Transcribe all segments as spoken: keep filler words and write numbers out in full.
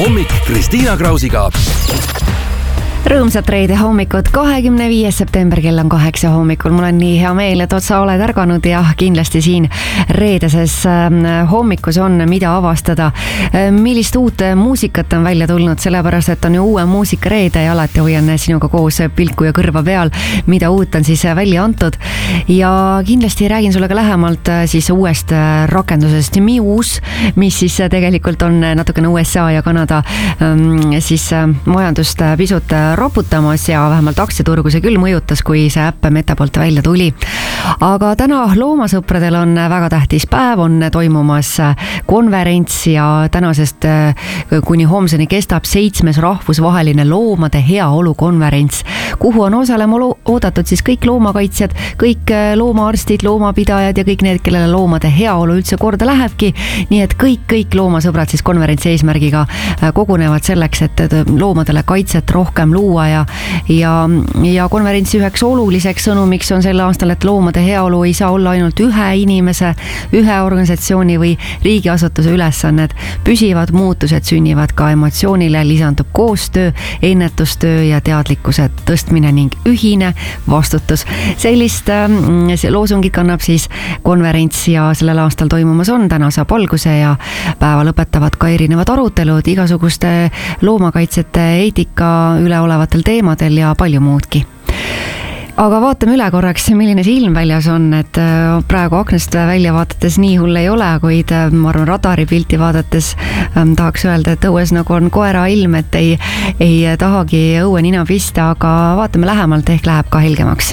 hommik Kristiina Krausiga. Rõõmsat reede hommikut, kahekümne viies september, kell on kaheksa hommikul. Mul on nii hea meel, et sa oled ärganud ja kindlasti siin reedeses hommikus on mida avastada. Millist uut muusikat on välja tulnud, sellepärast et on ju uue muusikareede ja alati hoian sinuga koos pilku ja kõrva peal, mida uut on siis välja antud. Ja kindlasti räägin sulle ka lähemalt siis uuest rakendusest Muse, mis siis tegelikult on natukene U S A ja Kanada siis majandust pisut raputamas ja vähemalt aktsiaturgu see küll mõjutas, kui see äpp Meta poolt välja tuli. Aga täna loomasõpradel on väga tähtis päev, on toimumas konverents ja tänasest kuni homseni kestab seitsmes rahvusvaheline loomade heaolu konverents, kuhu on osalema oodatud siis kõik loomakaitsjad, kõik loomaarstid, loomapidajad ja kõik need, kellele loomade heaolu üldse korda lähebki. Nii et kõik, kõik loomasõbrad siis konverentsi eesmärgiga kogunevad selleks, et loomadele kaitset rohkem luua ja, ja, ja konverentsi üheks oluliseks sõnumiks on sel aastal, et loomade heaolu ei saa olla ainult ühe inimese, ühe organisatsiooni või riigiasutuse ülesanned. Püsivad muutused sünnivad ka emotsioonile, lisandub koostöö, ennetustöö ja teadlikkuse tõstmine ning ühine vastutus. Sellist see loosungit kannab siis konverents ja sellel aastal toimumas on, täna saab alguse ja päeva lõpetavad ka erinevad arutelud igasuguste loomakaitsete eetika üle olevatel teemadel ja palju muudki. Aga vaatame üle korraks, milline see ilm väljas on, et praegu aknast välja vaadates nii hull ei ole, kuid ma arvan radari pilti vaadates tahaks öelda, et õues nagu on koera ilm, et ei, ei tahagi õue nina pista, aga vaatame lähemalt, ehk läheb ka helgemaks.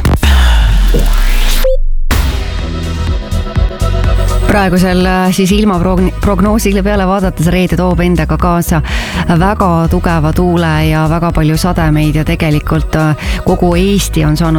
Praegusel siis ilmaprognoosile peale vaadates reede toob endaga kaasa väga tugeva tuule ja väga palju sademeid ja tegelikult kogu Eesti on saanud